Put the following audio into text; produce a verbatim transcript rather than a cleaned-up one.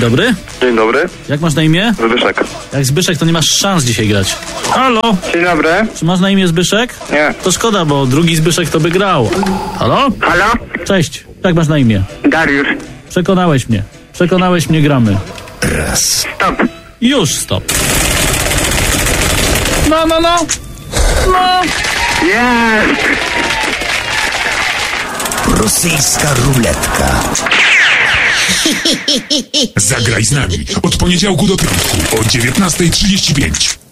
dobry. Dzień dobry. Jak masz na imię? Zbyszek. Jak Zbyszek, to nie masz szans dzisiaj grać. Halo? Dzień dobry. Czy masz na imię Zbyszek? Nie. To szkoda, bo drugi Zbyszek to by grał. Halo? Halo? Cześć. Jak masz na imię? Dariusz. Przekonałeś mnie. Przekonałeś mnie, gramy. Raz. Stop. Już stop. No, no, no. No. Jest! Rosyjska ruletka. Zagraj z nami od poniedziałku do piątku o dziewiętnasta trzydzieści pięć.